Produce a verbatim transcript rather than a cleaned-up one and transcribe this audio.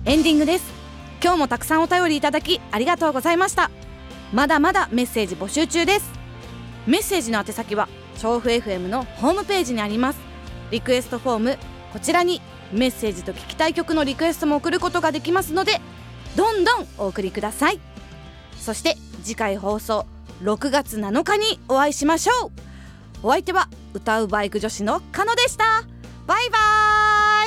エンディングです。今日もたくさんお便りいただきありがとうございました。まだまだメッセージ募集中です。メッセージの宛先は調布 エフエム のホームページにありますリクエストフォーム、こちらにメッセージと聞きたい曲のリクエストも送ることができますので、どんどんお送りください。そして次回放送ろくがつなのかにお会いしましょう。お相手は歌うバイク女子のかのでした。バイバーイ。